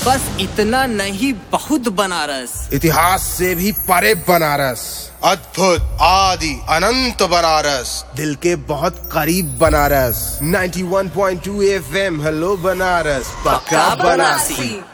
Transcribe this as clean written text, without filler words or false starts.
बस इतना नहीं, बहुत बनारस। इतिहास से भी परे बनारस, अद्भुत आदि अनंत बनारस, दिल के बहुत करीब बनारस। 91.2 FM, हेलो बनारस, पक्का बनारसी।